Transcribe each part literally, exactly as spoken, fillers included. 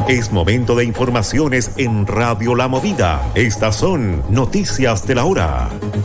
Es momento de informaciones en Radio La Movida. Estas son noticias de la hora.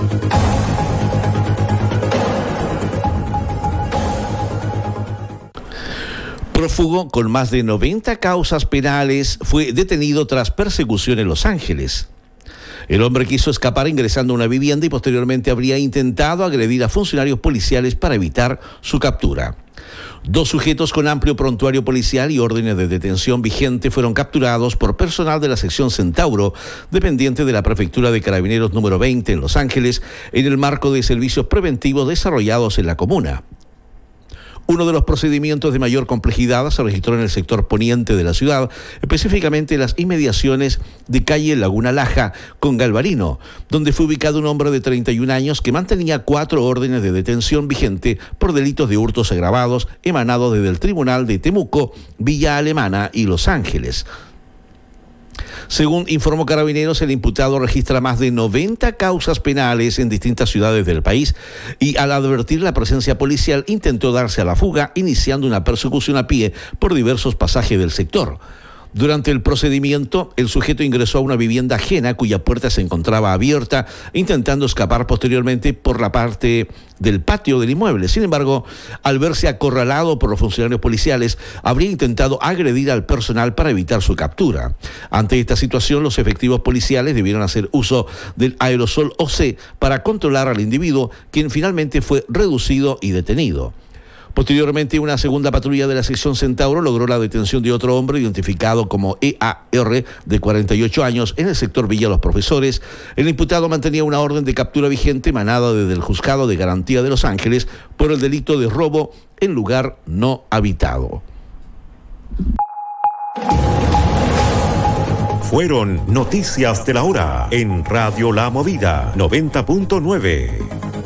Prófugo con más de noventa causas penales fue detenido tras persecución en Los Ángeles. El hombre quiso escapar ingresando a una vivienda y posteriormente habría intentado agredir a funcionarios policiales para evitar su captura. Dos sujetos con amplio prontuario policial y órdenes de detención vigente fueron capturados por personal de la sección Centauro, dependiente de la Prefectura de Carabineros número veinte en Los Ángeles, en el marco de servicios preventivos desarrollados en la comuna. Uno de los procedimientos de mayor complejidad se registró en el sector poniente de la ciudad, específicamente en las inmediaciones de calle Laguna Laja con Galvarino, donde fue ubicado un hombre de treinta y un años que mantenía cuatro órdenes de detención vigente por delitos de hurtos agravados emanados desde el Tribunal de Temuco, Villa Alemana y Los Ángeles. Según informó Carabineros, el imputado registra más de noventa causas penales en distintas ciudades del país y al advertir la presencia policial intentó darse a la fuga, iniciando una persecución a pie por diversos pasajes del sector. Durante el procedimiento, el sujeto ingresó a una vivienda ajena cuya puerta se encontraba abierta, intentando escapar posteriormente por la parte del patio del inmueble. Sin embargo, al verse acorralado por los funcionarios policiales, habría intentado agredir al personal para evitar su captura. Ante esta situación, los efectivos policiales debieron hacer uso del aerosol O C para controlar al individuo, quien finalmente fue reducido y detenido. Posteriormente, una segunda patrulla de la sección Centauro logró la detención de otro hombre identificado como E A R, de cuarenta y ocho años, en el sector Villa Los Profesores. El imputado mantenía una orden de captura vigente emanada desde el Juzgado de Garantía de Los Ángeles por el delito de robo en lugar no habitado. Fueron noticias de la hora en Radio La Movida noventa punto nueve.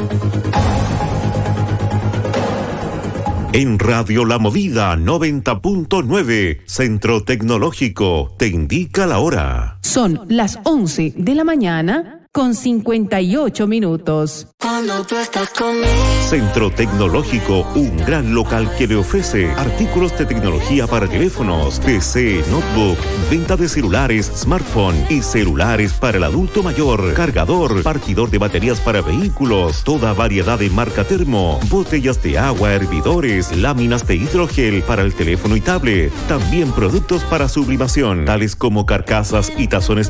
En Radio La Movida noventa punto nueve, Centro Tecnológico, te indica la hora. Son las once de la mañana con cincuenta y ocho minutos. Cuando tú estás conmigo. Centro Tecnológico, un gran local que le ofrece artículos de tecnología para teléfonos, P C, notebook, venta de celulares, smartphone y celulares para el adulto mayor, cargador, partidor de baterías para vehículos, toda variedad de marca Termo, botellas de agua, hervidores, láminas de hidrogel para el teléfono y tablet, también productos para sublimación, tales como carcasas y tazones